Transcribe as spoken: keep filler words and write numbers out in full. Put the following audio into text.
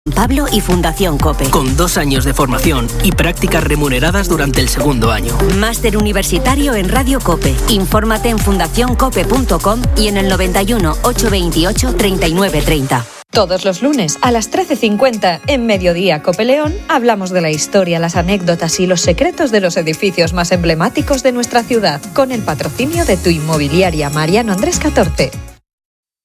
Pablo y Fundación COPE. Con dos años de formación y prácticas remuneradas durante el segundo año. Máster universitario en Radio COPE. Infórmate en fundación cope punto com y en el noventa y uno, ochocientos veintiocho, treinta y nueve treinta. Todos los lunes a las trece cincuenta en Mediodía Cope León hablamos de la historia, las anécdotas y los secretos de los edificios más emblemáticos de nuestra ciudad, con el patrocinio de tu inmobiliaria Mariano Andrés catorce.